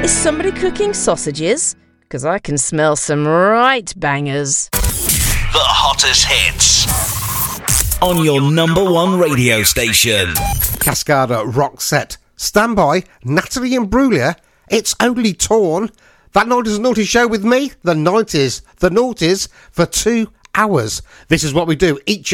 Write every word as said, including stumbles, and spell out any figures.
Is somebody cooking sausages? Because I can smell some right bangers. The hottest hits on your number one radio station. Cascada Rock Set. Stand by, Natalie Imbruglia. It's only torn. That nineties Naughty Show with me, the nineties, the noughties, for two hours. This is what we do each